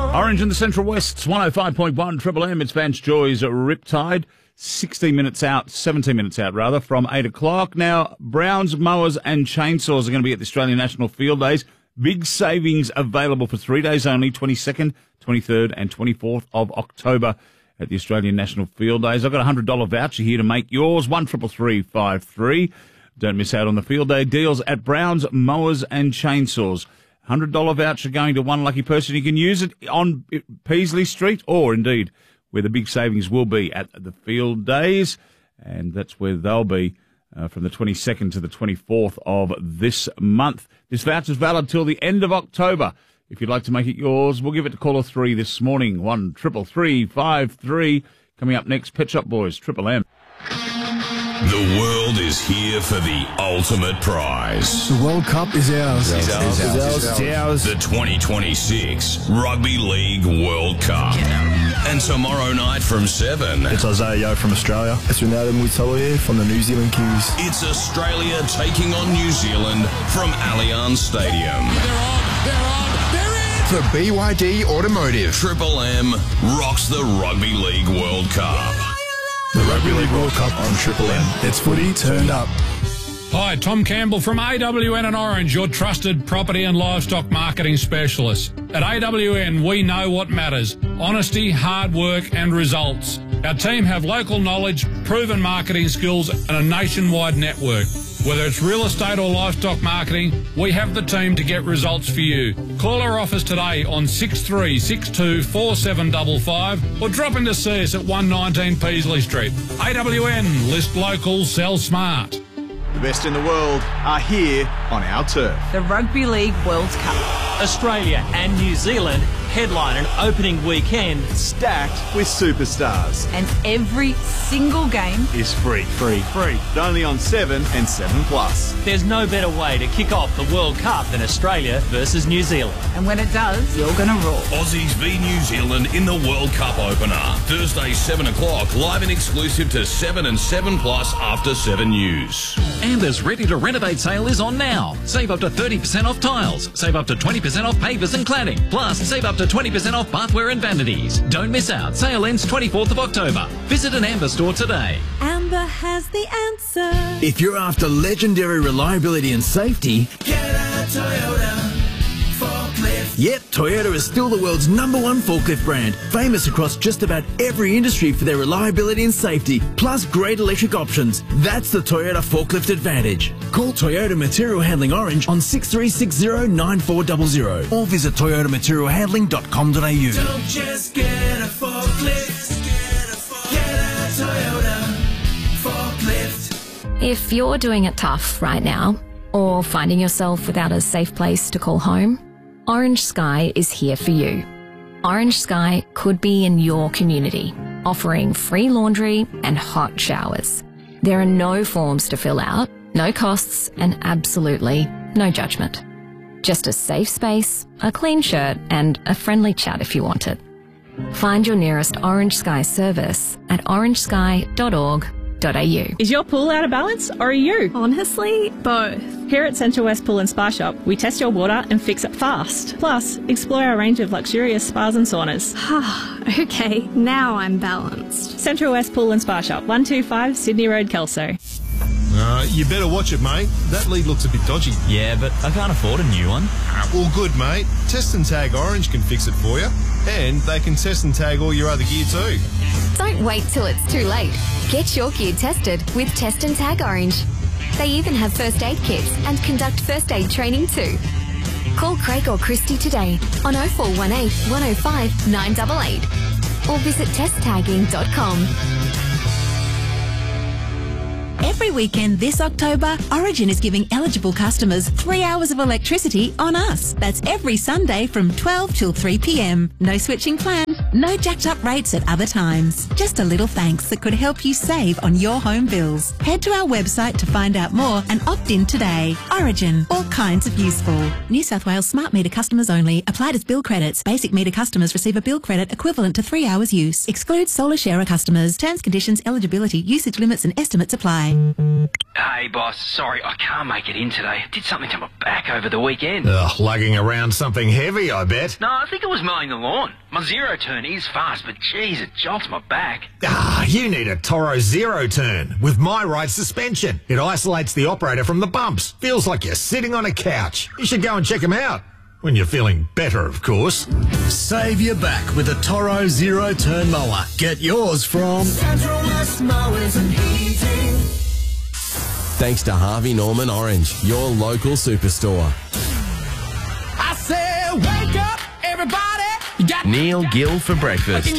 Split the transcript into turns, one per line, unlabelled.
Orange in the Central West's 105.1 Triple M. It's Vance Joy's Riptide. 17 minutes out from 8 o'clock. Now, Browns, Mowers and Chainsaws are going to be at the Australian National Field Days. Big savings available for 3 days only, 22nd, 23rd and 24th of October at the Australian National Field Days. I've got a $100 voucher here to make yours, 133353. Don't miss out on the field day deals at Browns, Mowers and Chainsaws. $100 voucher going to one lucky person. You can use it on Peasley Street or, indeed, where the big savings will be at the field days. And that's where they'll be from the 22nd to the 24th of this month. This voucher's valid till the end of October. If you'd like to make it yours, we'll give it to caller 3 this morning. 133353. Coming up next, Pet Shop Boys, Triple M.
The world is here for the ultimate prize.
The World Cup is ours.
It's ours. The 2026 Rugby League World Cup. And tomorrow night from 7.
It's Isaiah Yeo from Australia. It's Ronaldo Muitalo here from the New Zealand Kiwis.
It's Australia taking on New Zealand from Allianz Stadium.
For BYD Automotive,
Triple M rocks the Rugby League World Cup.
The Rugby League World Cup on Triple M. It's footy turned up.
Hi, Tom Campbell from AWN and Orange, your trusted property and livestock marketing specialist. At AWN, we know what matters: honesty, hard work and results. Our team have local knowledge, proven marketing skills and a nationwide network. Whether it's real estate or livestock marketing, we have the team to get results for you. Call our office today on 6362 4755 or drop in to see us at 119 Peasley Street. AWN, list local, sell smart.
The best in the world are here on our turf.
The Rugby League World Cup.
Australia and New Zealand headline an opening weekend
Stacked with superstars.
And every single game
Is free. Only on 7 and 7 Plus.
There's no better way to kick off the World Cup than Australia versus New Zealand.
And when it does, you're going to roar.
Aussies v New Zealand in the World Cup opener. Thursday, 7 o'clock, live and exclusive to 7 and 7 Plus after 7 News.
Amber's Ready to Renovate sale is on now. Save up to 30% off tiles. Save up to 20% off pavers and cladding. Plus, save up to 20% off bathware and vanities. Don't miss out. Sale ends 24th of October. Visit an Amber store today.
Amber has the answer.
If you're after legendary reliability and safety,
get a Toyota forklift.
Yep, Toyota is still the world's #1 forklift brand, famous across just about every industry for their reliability and safety, plus great electric options. That's the Toyota Forklift Advantage. Call Toyota Material Handling Orange on 6360-9400 or visit toyotamaterialhandling.com.au.
Don't just get a forklift, get a Toyota forklift.
If you're doing it tough right now, or finding yourself without a safe place to call home, Orange Sky is here for you. Orange Sky could be in your community, offering free laundry and hot showers. There are no forms to fill out, no costs, and absolutely no judgment. Just a safe space, a clean shirt, and a friendly chat if you want it. Find your nearest Orange Sky service at orangesky.org.au.
Is your pool out of balance, or are you?
Honestly, both.
Here at Central West Pool and Spa Shop, we test your water and fix it fast. Plus, explore our range of luxurious spas and saunas.
Okay, now I'm balanced.
Central West Pool and Spa Shop, 125 Sydney Road, Kelso.
You better watch it, mate. That lead looks a bit dodgy.
Yeah, but I can't afford a new one.
Well, good, mate. Test and Tag Orange can fix it for you. And they can test and tag all your other gear too.
Don't wait till it's too late. Get your gear tested with Test and Tag Orange. They even have first aid kits and conduct first aid training too. Call Craig or Christy today on 0418 105 988 or visit testtagging.com.
Every weekend this October, Origin is giving eligible customers 3 hours of electricity on us. That's every Sunday from 12 till 3 p.m. No switching planned. No jacked up rates at other times. Just a little thanks that could help you save on your home bills. Head to our website to find out more and opt in today. Origin, all kinds of useful. New South Wales smart meter customers only. Applied as bill credits. Basic meter customers receive a bill credit equivalent to 3 hours use. Excludes Solar Sharer customers. Terms, conditions, eligibility, usage limits and estimates apply.
Hey boss, sorry I can't make it in today. Did something to my back over the weekend.
Lugging around something heavy, I bet.
No, I think it was mowing the lawn. My zero turn is fast, but geez, it jolts my back.
You need a Toro Zero Turn with My Ride suspension. It isolates the operator from the bumps. Feels like you're sitting on a couch. You should go and check them out. When you're feeling better, of course.
Save your back with a Toro Zero Turn mower. Get yours from
Central West Mowers and Heating.
Thanks to Harvey Norman Orange, your local superstore.
I said, wake up, everybody.
Neil Gill for breakfast.